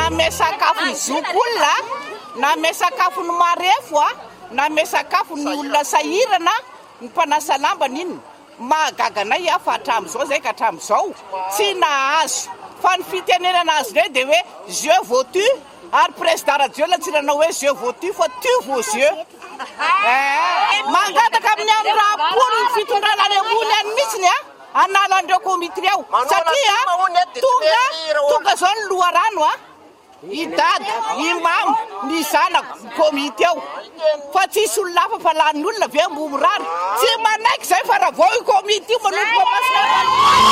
na mesakafo ny zokolona na mesakafo ny marefo na mesakafo ny olona sahirana ny mpanasa lambana iny mahagaganay fa hatram'izao zay ka hatram'izao tsy nahazo fa ny fitenenana azy rey de hoe je votu ary président radio latsirana hoe je votu fa tu vos yeux mangataka amin'ny amin'ny rapolo ny fitondrana any ambony any mihitsiny anala andreo komité ao satria tonga zao ny loharano idady imamo ny zanako komité ao fa tsisy olona hafa fa lanin'olona ve ambomorary tsy manaiky zay fa raha vao i komité manolotra